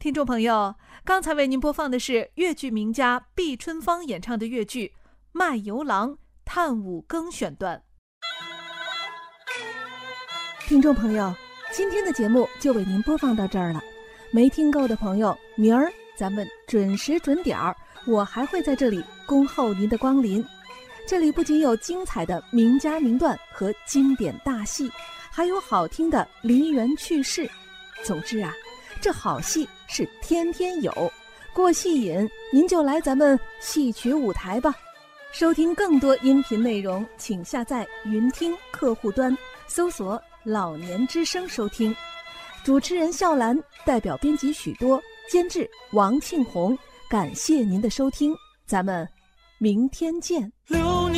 听众朋友，刚才为您播放的是越剧名家毕春芳演唱的越剧《卖油郎·探五更》选段。 听众朋友，今天的节目就为您播放到这儿了。没听够的朋友，明儿咱们准时准点儿，我还会在这里恭候您的光临。这里不仅有精彩的名家名段和经典大戏，还有好听的梨园趣事。总之啊，这好戏是天天有，过戏瘾您就来咱们戏曲舞台吧。收听更多音频内容，请下载云听客户端，搜索老年之声收听。主持人笑兰，代表编辑许多，监制王庆红，感谢您的收听，咱们明天见。